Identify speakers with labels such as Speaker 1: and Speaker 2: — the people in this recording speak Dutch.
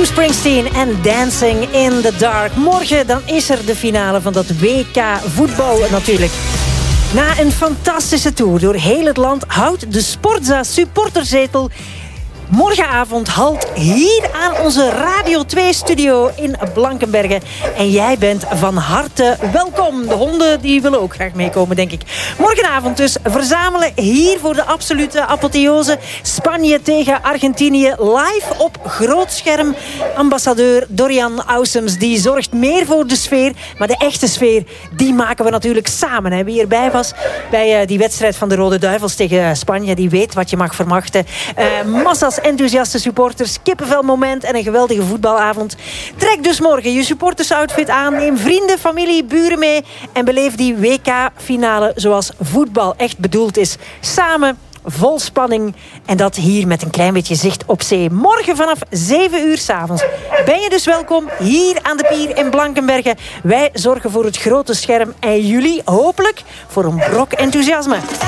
Speaker 1: Bruce Springsteen en Dancing in the Dark. Morgen dan is er de finale van dat WK voetbal natuurlijk. Na een fantastische tour door heel het land houdt de Sportza supporterzetel morgenavond halt hier aan onze Radio 2-studio in Blankenberge. En jij bent van harte welkom. De honden die willen ook graag meekomen, denk ik. Morgenavond dus verzamelen hier voor de absolute apotheose. Spanje tegen Argentinië live op groot scherm. Ambassadeur Dorian Aussems die zorgt meer voor de sfeer. Maar de echte sfeer, die maken we natuurlijk samen. Hè. Wie erbij was bij die wedstrijd van de Rode Duivels tegen Spanje, die weet wat je mag verwachten. Massa's enthousiaste supporters, kippenvelmoment en een geweldige voetbalavond. Trek dus morgen je supportersoutfit aan, neem vrienden, familie, buren mee en beleef die WK-finale zoals voetbal echt bedoeld is. Samen, vol spanning en dat hier met een klein beetje zicht op zee. Morgen vanaf 7 uur 's avonds ben je dus welkom hier aan de pier in Blankenberge. Wij zorgen voor het grote scherm en jullie hopelijk voor een brok enthousiasme.